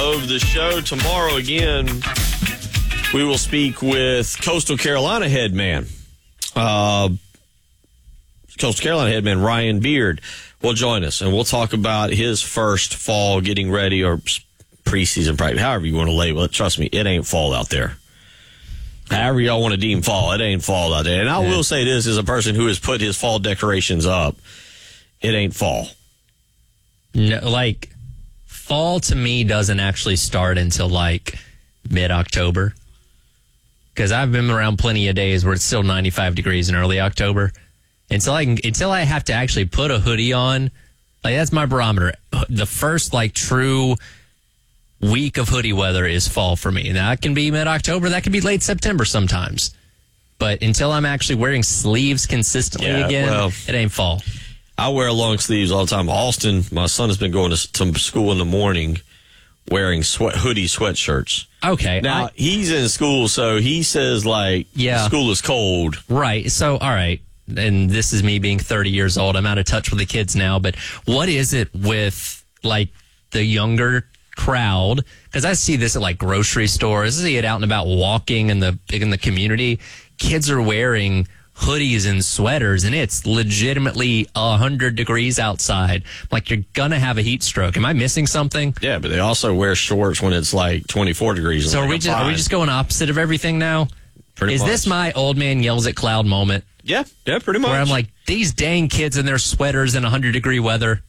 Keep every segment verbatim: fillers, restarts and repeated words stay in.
of the show. Tomorrow, again, we will speak with Coastal Carolina head man. Uh, Coastal Carolina head man Ryan Beard will join us, and we'll talk about his first fall getting ready or preseason practice, however you want to label it. Trust me, it ain't fall out there. However y'all want to deem fall, it ain't fall out there. And I yeah. will say this as a person who has put his fall decorations up, it ain't fall. No, like, fall to me doesn't actually start until like mid-October. Because I've been around plenty of days where it's still ninety-five degrees in early October. Until I can, until I have to actually put a hoodie on, like that's my barometer. The first like true week of hoodie weather is fall for me. Now that can be mid-October, that can be late September sometimes. But until I'm actually wearing sleeves consistently yeah, again, well, it ain't fall. I wear long sleeves all the time. Austin, my son has been going to some school in the morning wearing sweat hoodie sweatshirts. Okay. Now, I, he's in school, so he says, like, yeah. school is cold. Right. So, all right. And this is me being thirty years old. I'm out of touch with the kids now. But what is it with, like, the younger crowd? Because I see this at, like, grocery stores. I see it out and about walking in the in the community. Kids are wearing hoodies and sweaters, and it's legitimately one hundred degrees outside. Like, you're going to have a heat stroke. Am I missing something? Yeah, but they also wear shorts when it's like twenty-four degrees. So like are we, just, are we just going opposite of everything now? Pretty Is much. this my old man yells at cloud moment? Yeah, yeah, pretty much. Where I'm like, these dang kids in their sweaters in one hundred degree weather.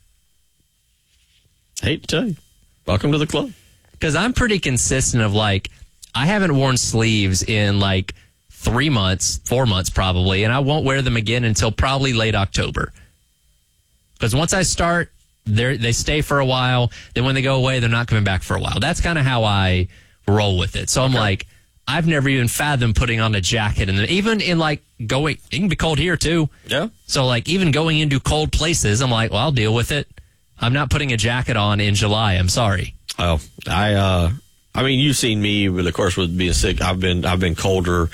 Hate to tell you. Welcome to the club. Because I'm pretty consistent of like, I haven't worn sleeves in like three months, four months probably, and I won't wear them again until probably late October. Because once I start, they they stay for a while. Then when they go away, they're not coming back for a while. That's kind of how I roll with it. So I'm okay. like, I've never even fathomed putting on a jacket. And even in like going, it can be cold here too. Yeah. So like even going into cold places, I'm like, well, I'll deal with it. I'm not putting a jacket on in July. I'm sorry. Oh, I, uh, I mean, you've seen me, but of course with being sick, I've been, I've been colder.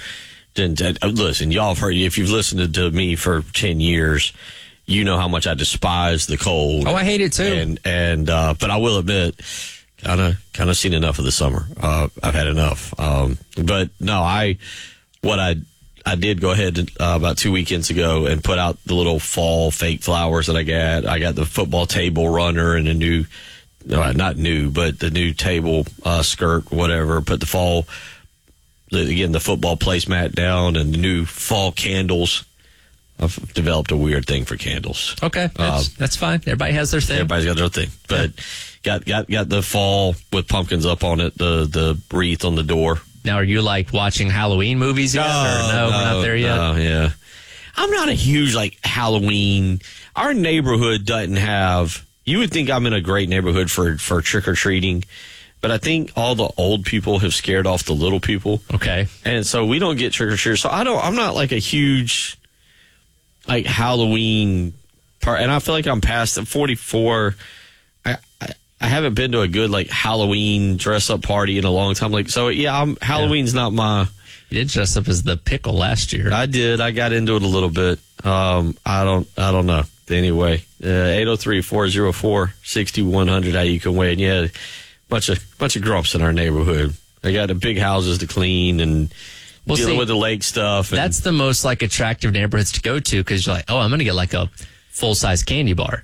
Listen, y'all have heard, if you've listened to me for ten years, you know how much I despise the cold. Oh, I hate it too. And, and, uh, but I will admit, kind of, kind of seen enough of the summer. Uh, I've had enough. Um, but no, I, what I, I did go ahead uh, about two weekends ago and put out the little fall fake flowers that I got. I got the football table runner and a new, no, not new, but the new table uh, skirt, whatever. Put the fall, the, again, the football placemat down and the new fall candles. I've developed a weird thing for candles. Okay, that's, uh, that's fine. Everybody has their thing. Everybody's got their thing. But yeah. got, got got the fall with pumpkins up on it, the, the wreath on the door. Now, are you like watching Halloween movies yet? No, or no, no, we're not there yet. No, yeah. I'm not a huge like Halloween. Our neighborhood doesn't have. You would think I'm in a great neighborhood for for trick or treating, but I think all the old people have scared off the little people. Okay, and so we don't get trick or treat. So I don't. I'm not like a huge like Halloween part, and I feel like I'm past the forty-four. I, I I haven't been to a good like Halloween dress up party in a long time. Like so, yeah. I'm, Halloween's yeah. not my. You did dress up as the pickle last year. I did. I got into it a little bit. Um, I don't. I don't know. Anyway, uh, eight oh three, four oh four, six one zero zero. How you can win? Yeah, bunch of bunch of grumps in our neighborhood. They got the big houses to clean and well, dealing see, with the lake stuff. And, that's the most like attractive neighborhoods to go to because you're like, oh, I'm going to get like a full size candy bar.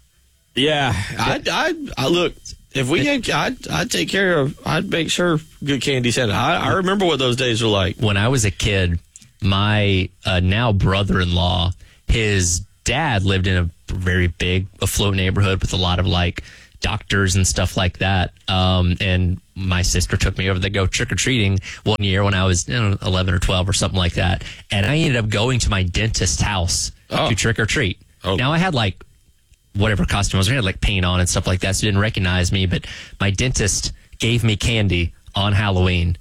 Yeah, I, I, I look. If we had, I'd, I'd take care of. I'd make sure good candy Santa. I, I remember what those days were like. When I was a kid, my uh, now brother-in-law, his dad lived in a very big, affluent neighborhood with a lot of like doctors and stuff like that. Um, and my sister took me over to go trick or treating one year when I was you know, eleven or twelve or something like that. And I ended up going to my dentist's house oh. to trick or treat. Oh. Now I had like. Whatever costume I was wearing, had like paint on and stuff like that, so he didn't recognize me. But my dentist gave me candy on Halloween.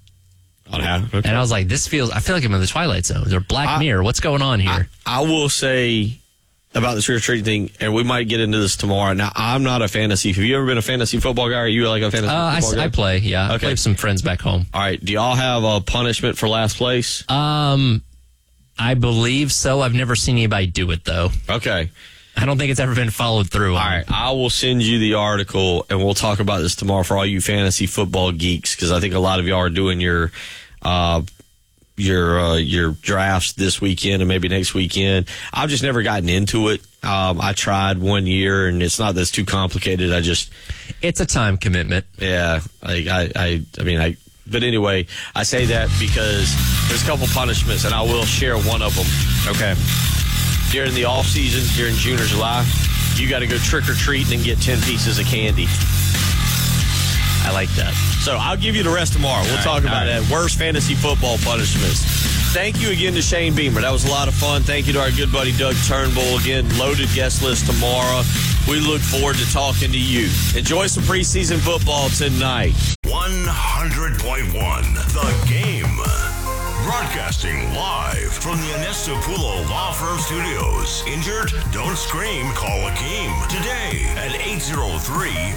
On Halloween, okay. And I was like, "This feels. I feel like I'm in the Twilight Zone or Black I, Mirror. What's going on here?" I, I will say about the trick or treating thing, and we might get into this tomorrow. Now, I'm not a fantasy. Have you ever been a fantasy football guy? Or are you like a fantasy uh, football I, guy? I play. Yeah, okay. I play with some friends back home. All right. Do y'all have a punishment for last place? Um, I believe so. I've never seen anybody do it though. Okay. I don't think it's ever been followed through. All right, I will send you the article, and we'll talk about this tomorrow for all you fantasy football geeks, because I think a lot of y'all are doing your uh, your uh, your drafts this weekend and maybe next weekend. I've just never gotten into it. Um, I tried one year, and it's not that it's too complicated. I just it's a time commitment. Yeah, I I I, I mean I. But anyway, I say that because there's a couple punishments, and I will share one of them. Okay. During the off season, during June or July, you got to go trick or treating and get ten pieces of candy. I like that. So I'll give you the rest tomorrow. We'll all talk right, about right. that. Worst fantasy football punishments. Thank you again to Shane Beamer. That was a lot of fun. Thank you to our good buddy Doug Turnbull. Again, loaded guest list tomorrow. We look forward to talking to you. Enjoy some preseason football tonight. one hundred point one The Game. Broadcasting live from the Anestapulo Law Firm Studios. Injured? Don't scream. Call Akeem today at eight oh three,